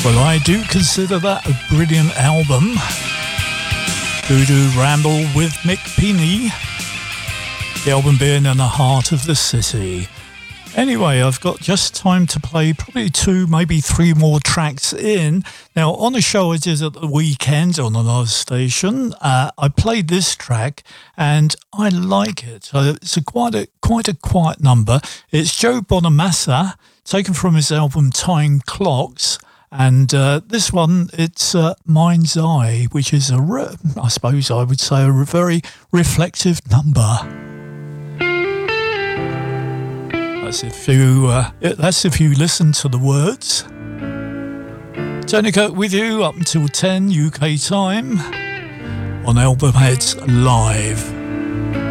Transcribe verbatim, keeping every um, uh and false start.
Well, I do consider that a brilliant album. Voodoo Ramble with Mick Peeney. The album being In the Heart of the City. Anyway, I've got just time to play probably two, maybe three more tracks in. Now, on a show I did at the weekend on another station, uh, I played this track and I like it. Uh, it's a quite a quite a quiet number. It's Joe Bonamassa, taken from his album Time Clocks. And uh, this one, it's uh, Mind's Eye, which is a, re- I suppose I would say, a very reflective number. That's if you, uh, that's if you listen to the words. Tony Kirk with you up until ten U K time on Album Heads Live.